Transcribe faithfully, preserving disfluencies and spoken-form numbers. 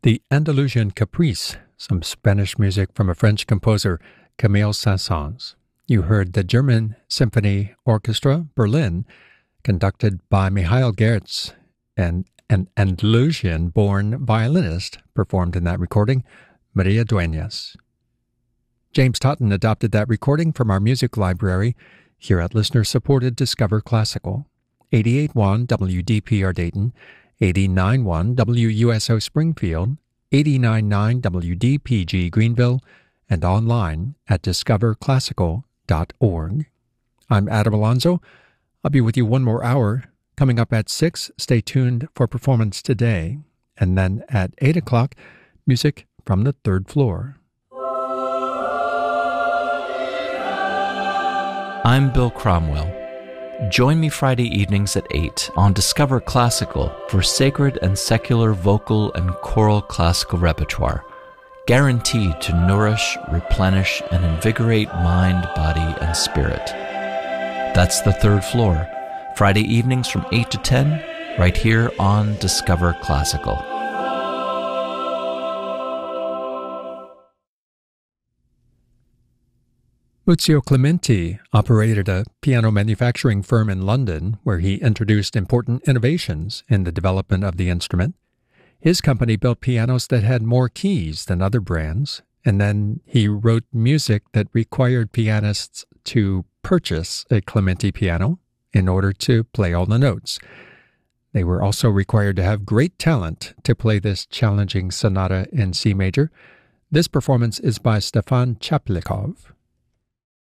The Andalusian Caprice, some Spanish music from a French composer, Camille Saint-Saëns. You heard the German Symphony Orchestra, Berlin, conducted by Michael Gertz, and an Andalusian-born violinist performed in that recording, Maria Dueñas. James Totten adopted that recording from our music library here at listener-supported Discover Classical, eighty-eight point one W D P R Dayton, eighty-nine point one W U S O Springfield, eighty-nine point nine W D P G Greenville, and online at discover classical dot org. I'm Adam Alonso. I'll be with you one more hour. Coming up at six, stay tuned for Performance Today. And then at eight o'clock, music from the third floor. I'm Bill Cromwell. Join me Friday evenings at eight on Discover Classical for sacred and secular vocal and choral classical repertoire, guaranteed to nourish, replenish, and invigorate mind, body, and spirit. That's the third floor, Friday evenings from eight to ten, right here on Discover Classical. Muzio Clementi operated a piano manufacturing firm in London where he introduced important innovations in the development of the instrument. His company built pianos that had more keys than other brands, and then he wrote music that required pianists to purchase a Clementi piano in order to play all the notes. They were also required to have great talent to play this challenging sonata in C major. This performance is by Stefan Chaplikov.